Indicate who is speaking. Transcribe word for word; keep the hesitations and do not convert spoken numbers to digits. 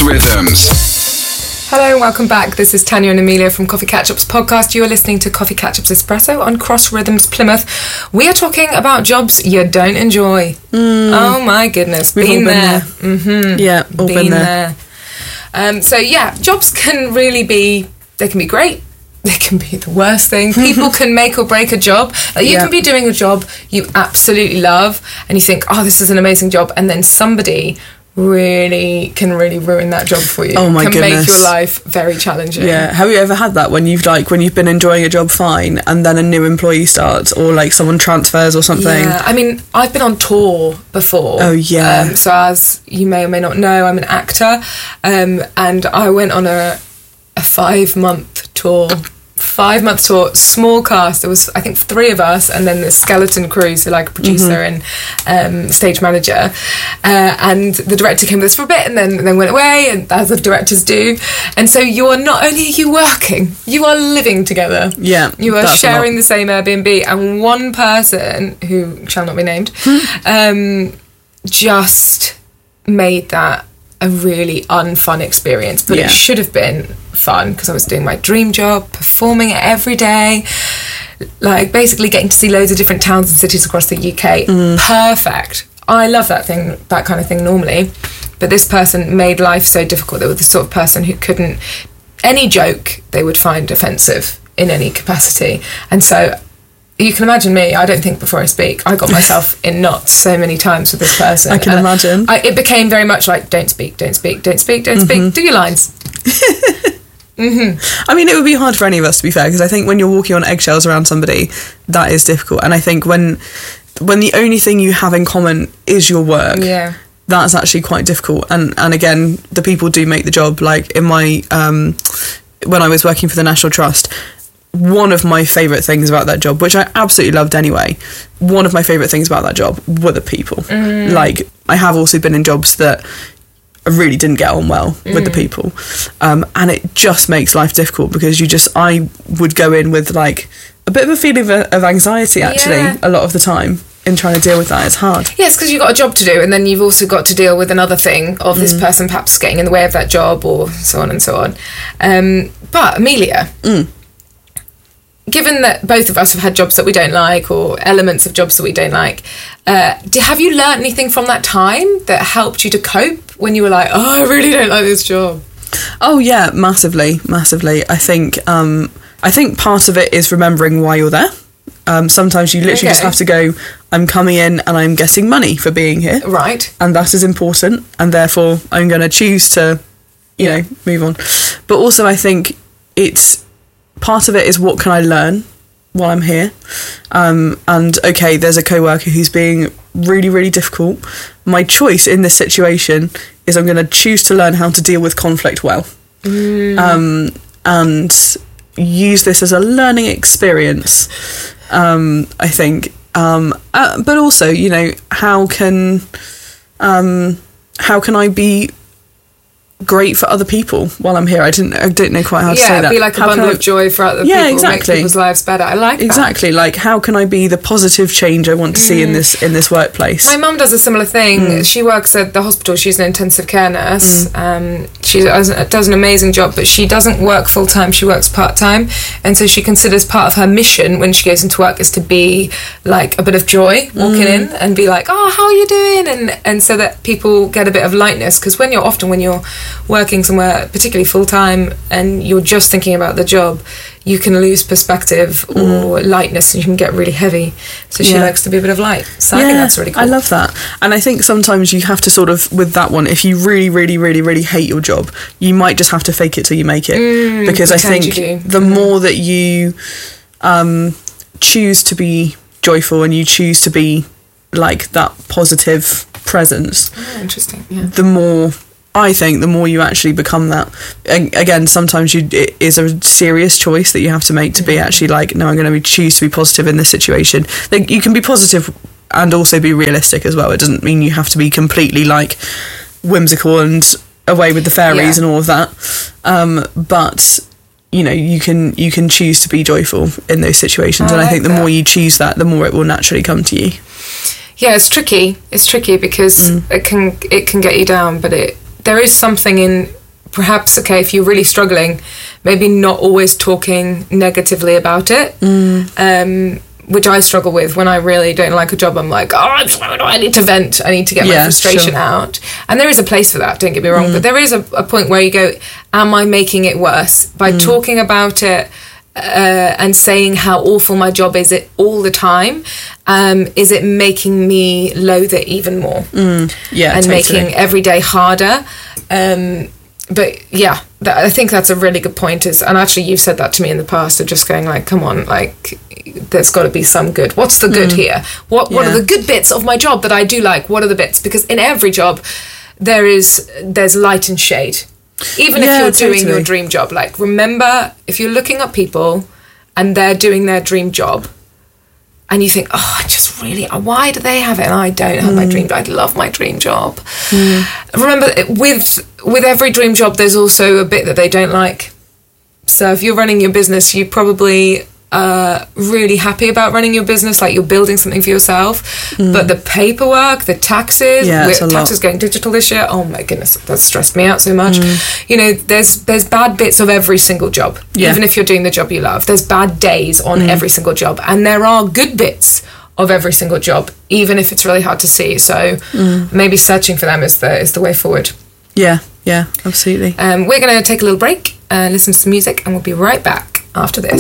Speaker 1: Rhythms.
Speaker 2: Hello and welcome back. This is Tanya and Amelia from Coffee Catch-Ups podcast. You are listening to Coffee Catch-Ups Espresso on Cross Rhythms Plymouth. We are talking about jobs you don't enjoy.
Speaker 3: Mm.
Speaker 2: Oh my goodness.
Speaker 3: We've
Speaker 2: been,
Speaker 3: all been
Speaker 2: there.
Speaker 3: there.
Speaker 2: Mm-hmm.
Speaker 3: Yeah, all
Speaker 2: been,
Speaker 3: been there.
Speaker 2: there. Um, so yeah, jobs can really be, they can be great. They can be the worst thing. People can make or break a job. Like you
Speaker 3: Yeah.
Speaker 2: can be doing a job you absolutely love and you think, oh, this is an amazing job. And then somebody really can really ruin that job for you.
Speaker 3: Oh my
Speaker 2: can
Speaker 3: goodness.
Speaker 2: make your life very challenging.
Speaker 3: Yeah. Have you ever had that when you've like when you've been enjoying a job fine and then a new employee starts or like someone transfers or something?
Speaker 2: Yeah, I mean, I've been on tour before.
Speaker 3: Oh, yeah.
Speaker 2: Um, so as you may or may not know, I'm an actor, um, and I went on a a five month tour. Five month tour, small cast. There was, I think, three of us, and then the skeleton crew, so like a producer
Speaker 3: Mm-hmm.
Speaker 2: and um, stage manager. Uh, and the director came with us for a bit, and then then went away, and as the directors do. And so you are not only are you working, you are living together.
Speaker 3: Yeah,
Speaker 2: you are
Speaker 3: that's a
Speaker 2: sharing
Speaker 3: lot.
Speaker 2: the same Airbnb, and one person who shall not be named, um, just made that a really unfun experience, but
Speaker 3: Yeah.
Speaker 2: it should have been fun because I was doing my dream job, performing it every day, like basically getting to see loads of different towns and cities across the U K.
Speaker 3: Mm.
Speaker 2: Perfect. I love that thing, that kind of thing normally, but this person made life so difficult. They were the sort of person who couldn't, any joke they would find offensive in any capacity, and so you can imagine me, I don't think before I speak. I got myself in knots so many times with this person.
Speaker 3: I can
Speaker 2: And
Speaker 3: imagine.
Speaker 2: I, it became very much like, don't speak, don't speak, don't speak, don't
Speaker 3: Mm-hmm.
Speaker 2: speak, do your lines.
Speaker 3: I mean, it would be hard for any of us, to be fair, because I think when you're walking on eggshells around somebody, that is difficult. And I think when when the only thing you have in common is your work,
Speaker 2: Yeah.
Speaker 3: that's actually quite difficult. And and again, the people do make the job. Like in my um, when I was working for the National Trust, one of my favourite things about that job, which I absolutely loved anyway, one of my favourite things about that job were the people.
Speaker 2: Mm.
Speaker 3: Like, I have also been in jobs that I really didn't get on well with the people. Um, and it just makes life difficult because you just, I would go in with like a bit of a feeling of, of anxiety actually
Speaker 2: Yeah.
Speaker 3: a lot of the time in trying to deal with that. It's hard.
Speaker 2: Yes, because you've got a job to do, and then you've also got to deal with another thing of
Speaker 3: Mm.
Speaker 2: this person perhaps getting in the way of that job, or so on and so on. Um, but Amelia,
Speaker 3: Mm.
Speaker 2: given that both of us have had jobs that we don't like, or elements of jobs that we don't like, uh, do, have you learnt anything from that time that helped you to cope when you were like, oh, I really don't like this job?
Speaker 3: Oh yeah, massively, massively. I think um, I think part of it is remembering why you're there. Um, sometimes you literally just
Speaker 2: Okay.
Speaker 3: have to go, I'm coming in and I'm getting money for being here.
Speaker 2: Right.
Speaker 3: And that is important, and therefore I'm going to choose to, you
Speaker 2: Yeah.
Speaker 3: know, move on. But also I think it's, part of it is what can I learn while I'm here? Um, and okay, there's a co-worker who's being really, really difficult. My choice in this situation is I'm going to choose to learn how to deal with conflict well.
Speaker 2: Mm.
Speaker 3: Um, and use this as a learning experience, um, I think. Um, uh, but also, you know, how can um, how can I be great for other people while I'm here? I didn't I don't know quite how to say
Speaker 2: Yeah,
Speaker 3: that.
Speaker 2: be like a
Speaker 3: How can
Speaker 2: bundle
Speaker 3: I-
Speaker 2: of joy for other
Speaker 3: Yeah,
Speaker 2: people,
Speaker 3: exactly.
Speaker 2: make people's lives better. I like that.
Speaker 3: Exactly, like how can I be the positive change I want to see in this in this workplace?
Speaker 2: My mum does a similar thing.
Speaker 3: Mm.
Speaker 2: She works at the hospital. She's an intensive care nurse. Um, she does, does an amazing job, but she doesn't work full time. She works part time, and so she considers part of her mission when she goes into work is to be like a bit of joy walking
Speaker 3: Mm.
Speaker 2: in and be like, "Oh, how are you doing?" and and so that people get a bit of lightness, because when you're often when you're working somewhere, particularly full time, and you're just thinking about the job, you can lose perspective or lightness, and you can get really heavy. So she
Speaker 3: Yeah.
Speaker 2: likes to be a bit of light. So I think that's really cool.
Speaker 3: I love that. And I think sometimes you have to sort of, with that one, if you really, really, really, really hate your job, you might just have to fake it till you make it.
Speaker 2: Mm,
Speaker 3: because I
Speaker 2: pretend
Speaker 3: think
Speaker 2: you do.
Speaker 3: the more that you um, choose to be joyful and you choose to be like that positive presence,
Speaker 2: Oh, interesting. Yeah.
Speaker 3: the more... I think the more you actually become that. And again, sometimes you it is a serious choice that you have to make to be actually like, no, I'm going to be, choose to be positive in this situation. Like, you can be positive and also be realistic as well. It doesn't mean you have to be completely like whimsical and away with the fairies
Speaker 2: Yeah.
Speaker 3: and all of that. Um, but you know, you can you can choose to be joyful in those situations,
Speaker 2: I
Speaker 3: and I
Speaker 2: like
Speaker 3: think the
Speaker 2: that.
Speaker 3: more you choose that, the more it will naturally come to you.
Speaker 2: Yeah, it's tricky. It's tricky because
Speaker 3: Mm.
Speaker 2: it can it can get you down, but it there is something in perhaps, okay, if you're really struggling, maybe not always talking negatively about it.
Speaker 3: Mm.
Speaker 2: Um, which I struggle with when I really don't like a job. I'm like, oh, I'm sorry, I need to vent. I need to get
Speaker 3: Yeah,
Speaker 2: my frustration
Speaker 3: sure.
Speaker 2: out. And there is a place for that, don't get me wrong.
Speaker 3: Mm.
Speaker 2: But there is a, a point where you go, am I making it worse? By
Speaker 3: Mm.
Speaker 2: talking about it uh, and saying how awful my job is it all the time, um, is it making me loathe it even more?
Speaker 3: Mm. Yeah,
Speaker 2: and
Speaker 3: totally.
Speaker 2: making every day harder. Um, but yeah, that, I think that's a really good point. Is and actually you've said that to me in the past of just going like, come on, like there's got to be some good. What's the good
Speaker 3: Mm.
Speaker 2: here? What What
Speaker 3: Yeah.
Speaker 2: are the good bits of my job that I do like? What are the bits? Because in every job, there is there's light and shade. Even if
Speaker 3: Yeah,
Speaker 2: you're doing your
Speaker 3: totally.
Speaker 2: dream job, like remember if you're looking at people and they're doing their dream job. And you think, oh, I just really, why do they have it and I don't have
Speaker 3: Mm.
Speaker 2: my dream job? I love my dream job. Remember, with with every dream job, there's also a bit that they don't like. So if you're running your business, you probably uh, really happy about running your business, like you're building something for yourself. But the paperwork, the taxes,
Speaker 3: Yeah, it's
Speaker 2: with
Speaker 3: a lot.
Speaker 2: taxes going digital this year, oh my goodness, that's stressed me out so much.
Speaker 3: Mm.
Speaker 2: You know, there's there's bad bits of every single job.
Speaker 3: Yeah.
Speaker 2: Even if you're doing the job you love, there's bad days on
Speaker 3: Mm.
Speaker 2: every single job. And there are good bits of every single job, even if it's really hard to see. So
Speaker 3: Mm.
Speaker 2: maybe searching for them is the is the way forward.
Speaker 3: Yeah, yeah, absolutely.
Speaker 2: Um, we're going to take a little break and listen to some music, and we'll be right back after this.